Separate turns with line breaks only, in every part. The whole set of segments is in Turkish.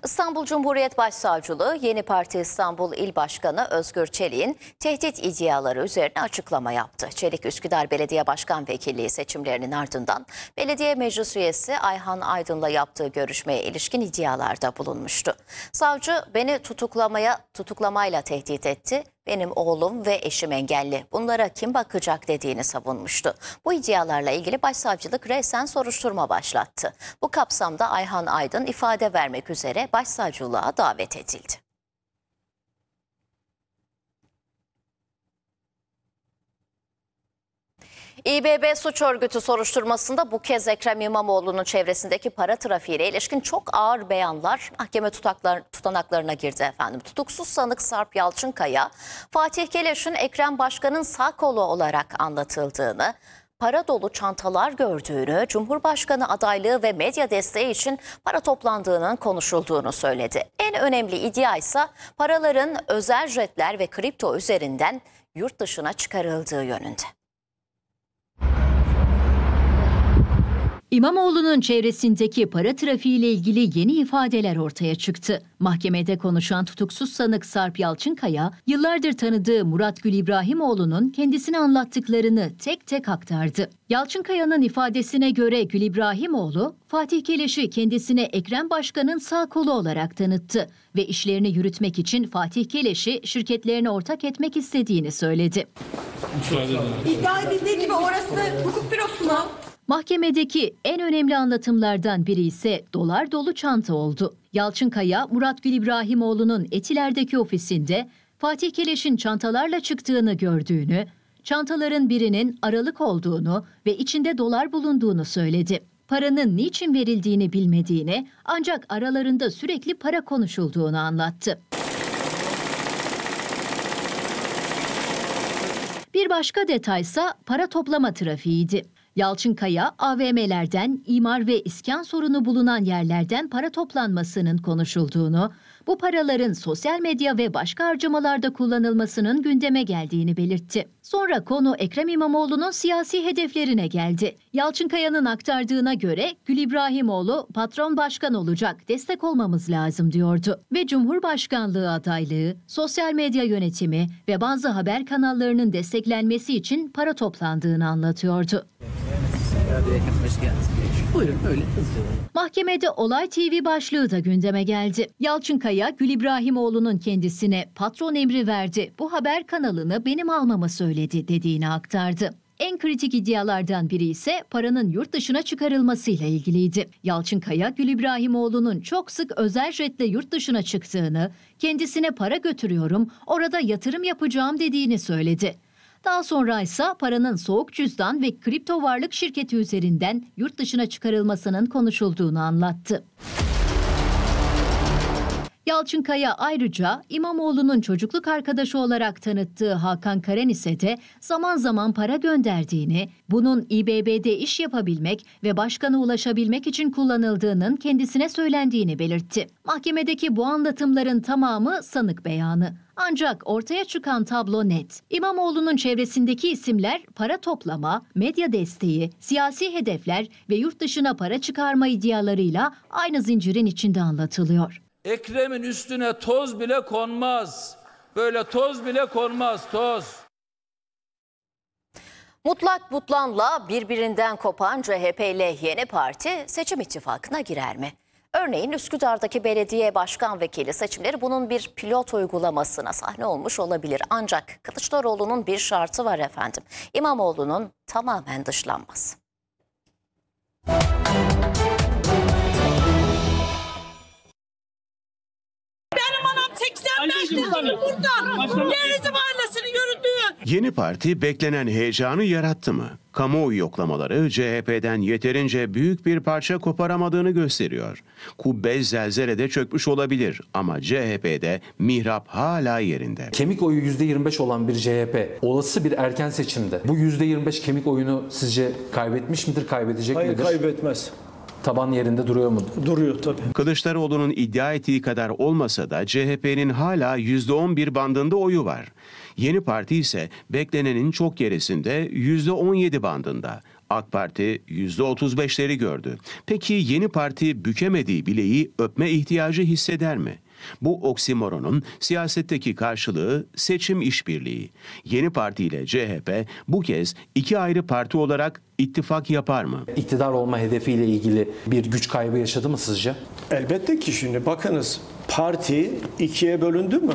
İstanbul Cumhuriyet Başsavcılığı Yeni Parti İstanbul İl Başkanı Özgür Çelik'in tehdit iddiaları üzerine açıklama yaptı. Çelik, Üsküdar Belediye Başkan Vekilliği seçimlerinin ardından belediye meclis üyesi Ayhan Aydın'la yaptığı görüşmeye ilişkin iddialarda bulunmuştu. Savcı beni tutuklamayla tehdit etti. Benim oğlum ve eşim engelli. Bunlara kim bakacak dediğini savunmuştu. Bu iddialarla ilgili başsavcılık resen soruşturma başlattı. Bu kapsamda Ayhan Aydın ifade vermek üzere başsavcılığa davet edildi. İBB suç örgütü soruşturmasında bu kez Ekrem İmamoğlu'nun çevresindeki para trafiğiyle ilişkin çok ağır beyanlar mahkeme tutanaklarına girdi efendim. Tutuksuz sanık Sarp Yalçınkaya, Fatih Keleş'in Ekrem Başkan'ın sağ kolu olarak anlatıldığını, para dolu çantalar gördüğünü, Cumhurbaşkanı adaylığı ve medya desteği için para toplandığının konuşulduğunu söyledi. En önemli iddia ise paraların özel jetler ve kripto üzerinden yurt dışına çıkarıldığı yönünde.
İmamoğlu'nun çevresindeki para trafiğiyle ilgili yeni ifadeler ortaya çıktı. Mahkemede konuşan tutuksuz sanık Sarp Yalçınkaya, yıllardır tanıdığı Murat Gül İbrahimoğlu'nun kendisine anlattıklarını tek tek aktardı. Yalçınkaya'nın ifadesine göre Gül İbrahimoğlu, Fatih Keleş'i kendisine Ekrem Başkan'ın sağ kolu olarak tanıttı ve işlerini yürütmek için Fatih Keleş'i şirketlerine ortak etmek istediğini söyledi.
İddia edildiği gibi orası hukuk bürosu mu?
Mahkemedeki en önemli anlatımlardan biri ise dolar dolu çanta oldu. Yalçınkaya, Murat Gül İbrahimoğlu'nun Etiler'deki ofisinde Fatih Keleş'in çantalarla çıktığını gördüğünü, çantaların birinin aralık olduğunu ve içinde dolar bulunduğunu söyledi. Paranın niçin verildiğini bilmediğini, ancak aralarında sürekli para konuşulduğunu anlattı. Bir başka detaysa para toplama trafiğiydi. Yalçınkaya, AVM'lerden, imar ve iskan sorunu bulunan yerlerden para toplanmasının konuşulduğunu, bu paraların sosyal medya ve başka harcamalarda kullanılmasının gündeme geldiğini belirtti. Sonra konu Ekrem İmamoğlu'nun siyasi hedeflerine geldi. Yalçınkaya'nın aktardığına göre Gül İbrahimoğlu patron başkan olacak, destek olmamız lazım diyordu. Ve Cumhurbaşkanlığı adaylığı, sosyal medya yönetimi ve bazı haber kanallarının desteklenmesi için para toplandığını anlatıyordu.
Buyurun öyle.
Mahkemede Olay TV başlığı da gündeme geldi. Yalçınkaya, Gül İbrahimoğlu'nun kendisine patron emri verdi, bu haber kanalını benim almamı söyledi dediğini aktardı. En kritik iddialardan biri ise paranın yurt dışına çıkarılmasıyla ilgiliydi. Yalçınkaya, Gül İbrahimoğlu'nun çok sık özel jetle yurt dışına çıktığını, kendisine para götürüyorum, orada yatırım yapacağım dediğini söyledi. Daha sonra ise paranın soğuk cüzdan ve kripto varlık şirketi üzerinden yurt dışına çıkarılmasının konuşulduğunu anlattı. Yalçınkaya ayrıca İmamoğlu'nun çocukluk arkadaşı olarak tanıttığı Hakan Karenis'e de zaman zaman para gönderdiğini, bunun İBB'de iş yapabilmek ve başkana ulaşabilmek için kullanıldığının kendisine söylendiğini belirtti. Mahkemedeki bu anlatımların tamamı sanık beyanı. Ancak ortaya çıkan tablo net. İmamoğlu'nun çevresindeki isimler para toplama, medya desteği, siyasi hedefler ve yurt dışına para çıkarma iddialarıyla aynı zincirin içinde anlatılıyor.
Ekrem'in üstüne toz bile konmaz. Böyle toz bile konmaz, toz.
Mutlak Butlan'la birbirinden kopan CHP ile Yeni Parti seçim ittifakına girer mi? Örneğin Üsküdar'daki belediye başkan vekili seçimleri bunun bir pilot uygulamasına sahne olmuş olabilir. Ancak Kılıçdaroğlu'nun bir şartı var efendim. İmamoğlu'nun tamamen dışlanması.
Benim anam 85 yaşında buradan. Gerisi mahallesini yürüdü.
Yeni Parti beklenen heyecanı yarattı mı? Kamuoyu yoklamaları CHP'den yeterince büyük bir parça koparamadığını gösteriyor. Kubbe zelzelede çökmüş olabilir ama CHP'de mihrap hala yerinde.
Kemik oyu %25 olan bir CHP olası bir erken seçimde bu %25 kemik oyunu sizce kaybetmiş midir, kaybedecek midir?
Hayır, kaybetmez.
Taban yerinde duruyor mu?
Duruyor tabii.
Kılıçdaroğlu'nun iddia ettiği kadar olmasa da CHP'nin hala %11 bandında oyu var. Yeni Parti ise beklenenin çok gerisinde %17 bandında. AK Parti %35'leri gördü. Peki yeni parti bükemediği bileği öpme ihtiyacı hisseder mi? Bu oksimoronun siyasetteki karşılığı seçim işbirliği. Yeni Parti ile CHP bu kez iki ayrı parti olarak ittifak yapar mı?
İktidar olma hedefiyle ilgili bir güç kaybı yaşadı mı sizce?
Elbette ki şimdi bakınız, parti ikiye bölündü mü?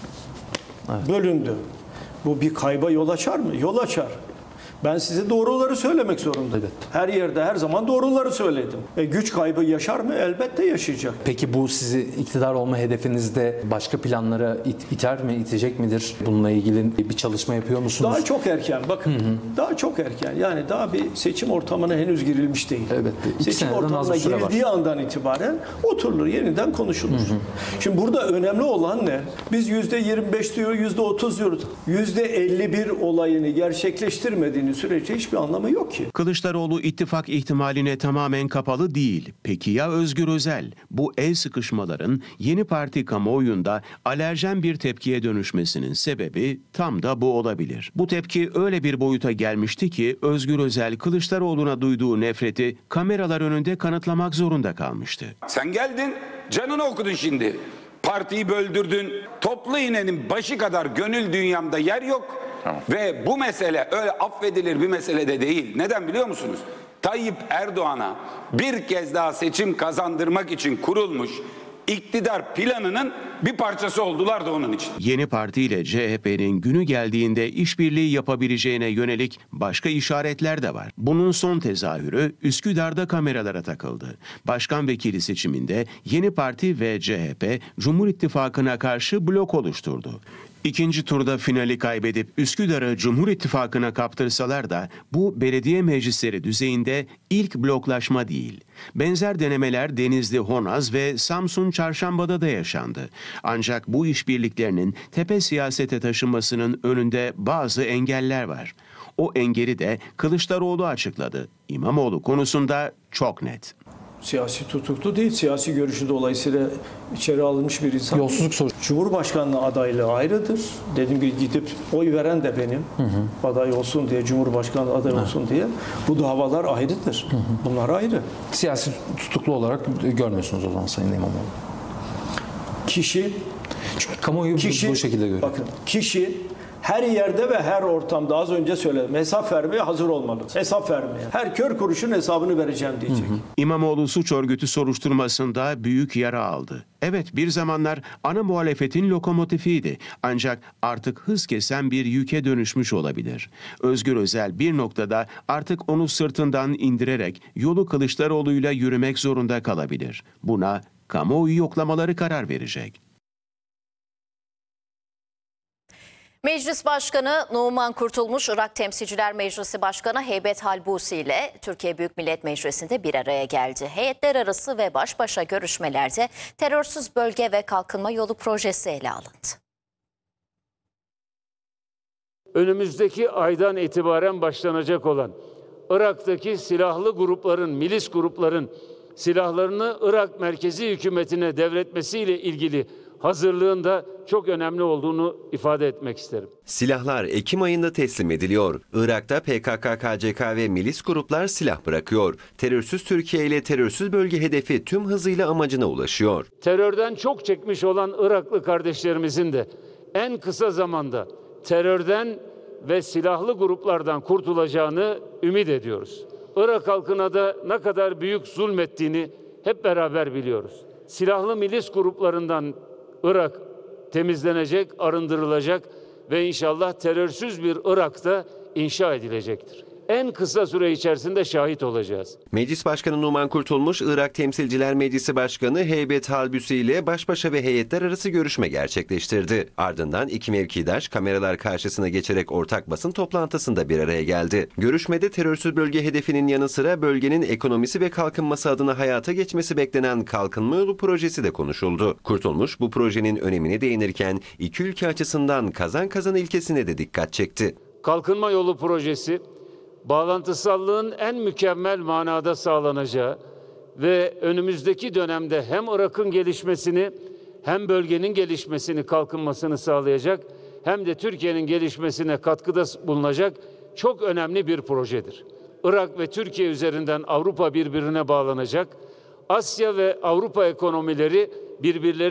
Evet.
Bölündü. Bu bir kayba yol açar mı? Yol açar. Ben size doğruları söylemek zorundayım.
Evet.
Her yerde her zaman doğruları söyledim. Güç kaybı yaşar mı? Elbette yaşayacak.
Peki bu sizi iktidar olma hedefinizde başka planlara iter mi, itecek midir? Bununla ilgili bir çalışma yapıyor musunuz?
Daha çok erken bakın. Daha çok erken. Yani daha bir seçim ortamına henüz girilmiş değil.
Evet. 2
Seçim
seneden az
ortamına
bir süre var.
girildiği andan itibaren oturulur, yeniden konuşulur. Şimdi burada önemli olan ne? Biz %25 diyoruz, %30 diyoruz. %51 olayını gerçekleştirmediğini sürece hiçbir anlamı yok ki.
Kılıçdaroğlu ittifak ihtimaline tamamen kapalı değil. Peki ya Özgür Özel? Bu el sıkışmaların yeni parti kamuoyunda alerjen bir tepkiye dönüşmesinin sebebi tam da bu olabilir. Bu tepki öyle bir boyuta gelmişti ki Özgür Özel Kılıçdaroğlu'na duyduğu nefreti kameralar önünde kanıtlamak zorunda kalmıştı.
Sen geldin, canını okudun şimdi. Partiyi böldürdün. Toplu iğnenin başı kadar gönül dünyamda yer yok. Tamam. Ve bu mesele öyle affedilir bir mesele de değil. Neden biliyor musunuz? Tayyip Erdoğan'a bir kez daha seçim kazandırmak için kurulmuş iktidar planının bir parçası oldular da onun için.
Yeni Parti ile CHP'nin günü geldiğinde işbirliği yapabileceğine yönelik başka işaretler de var. Bunun son tezahürü Üsküdar'da kameralara takıldı. Başkan vekili seçiminde Yeni Parti ve CHP Cumhur İttifakı'na karşı blok oluşturdu. İkinci turda finali kaybedip Üsküdar'ı Cumhur İttifakı'na kaptırsalar da bu belediye meclisleri düzeyinde ilk bloklaşma değil. Benzer denemeler Denizli Honaz ve Samsun Çarşamba'da da yaşandı. Ancak bu işbirliklerinin tepe siyasete taşınmasının önünde bazı engeller var. O engeli de Kılıçdaroğlu açıkladı. İmamoğlu konusunda çok net.
Siyasi tutuklu değil, siyasi görüşü dolayısıyla içeri alınmış bir insan.
Yolsuzluk sorusu.
Cumhurbaşkanlığı adaylığı ayrıdır. Dediğim gibi gidip oy veren de benim. Aday olsun diye, Cumhurbaşkanlığı aday olsun diye. Bu davalar ayrıdır. Bunlar ayrı.
Siyasi tutuklu olarak görmüyorsunuz o zaman Sayın İmamoğlu.
Kişi
Kamuoyu bu şekilde görüyor.
Bakın, kişi her yerde ve her ortamda az önce söyledim. Hesap vermeye hazır olmalı. Hesap vermeye. Her kör kuruşun hesabını vereceğim diyecek.
İmamoğlu suç örgütü soruşturmasında büyük yara aldı. Evet, bir zamanlar ana muhalefetin lokomotifiydi. Ancak artık hız kesen bir yüke dönüşmüş olabilir. Özgür Özel bir noktada artık onu sırtından indirerek yolu Kılıçdaroğlu'yla yürümek zorunda kalabilir. Buna kamuoyu yoklamaları karar verecek.
Meclis Başkanı Numan Kurtulmuş, Irak Temsilciler Meclisi Başkanı Heybet Halbusi ile Türkiye Büyük Millet Meclisi'nde bir araya geldi. Heyetler arası ve baş başa görüşmelerde terörsüz bölge ve kalkınma yolu projesi ele alındı.
Önümüzdeki aydan itibaren başlanacak olan Irak'taki silahlı grupların, milis grupların silahlarını Irak merkezi hükümetine devretmesiyle ilgili hazırlığın da çok önemli olduğunu ifade etmek isterim.
Silahlar Ekim ayında teslim ediliyor. Irak'ta PKK, KCK ve milis gruplar silah bırakıyor. Terörsüz Türkiye ile terörsüz bölge hedefi tüm hızıyla amacına ulaşıyor.
Terörden çok çekmiş olan Iraklı kardeşlerimizin de en kısa zamanda terörden ve silahlı gruplardan kurtulacağını ümit ediyoruz. Irak halkına da ne kadar büyük zulmettiğini hep beraber biliyoruz. Silahlı milis gruplarından Irak temizlenecek, arındırılacak ve inşallah terörsüz bir Irak'ta inşa edilecektir. En kısa süre içerisinde şahit olacağız.
Meclis Başkanı Numan Kurtulmuş, Irak Temsilciler Meclisi Başkanı Heybet Halbusi ile baş başa ve heyetler arası görüşme gerçekleştirdi. Ardından iki mevkidaş kameralar karşısına geçerek ortak basın toplantısında bir araya geldi. Görüşmede terörsüz bölge hedefinin yanı sıra bölgenin ekonomisi ve kalkınması adına hayata geçmesi beklenen Kalkınma Yolu projesi de konuşuldu. Kurtulmuş bu projenin önemine değinirken iki ülke açısından kazan kazan ilkesine de dikkat çekti.
Kalkınma Yolu projesi bağlantısallığın en mükemmel manada sağlanacağı ve önümüzdeki dönemde hem Irak'ın gelişmesini hem bölgenin gelişmesini, kalkınmasını sağlayacak hem de Türkiye'nin gelişmesine katkıda bulunacak çok önemli bir projedir. Irak ve Türkiye üzerinden Avrupa birbirine bağlanacak. Asya ve Avrupa ekonomileri birbirleri